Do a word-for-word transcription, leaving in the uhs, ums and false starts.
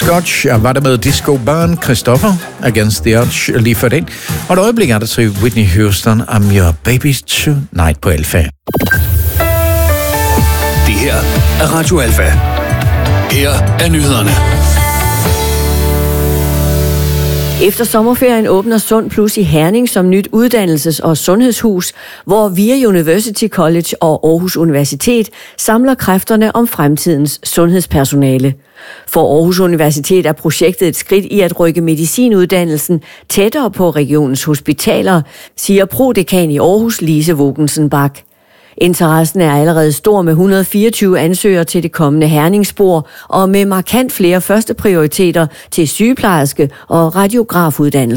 Dodge var det med Disco Burn, Christopher, Against the Odds lige før den. Og et øjeblik er der til Whitney Houston, I'm Your Baby Tonight på Alfa. Det her er Radio Alfa. Her er nyhederne. Efter sommerferien åbner Sund Plus i Herning som nyt uddannelses- og sundhedshus, hvor VIA University College og Aarhus Universitet samler kræfterne om fremtidens sundhedspersonale. For Aarhus Universitet er projektet et skridt i at rykke medicinuddannelsen tættere på regionens hospitaler, siger prodekan i Aarhus, Lise Vogensen Bak. Interessen er allerede stor med et hundrede og fireogtyve ansøgere til det kommende Herningsspor og med markant flere første prioriteter til sygeplejerske og radiografuddannelse.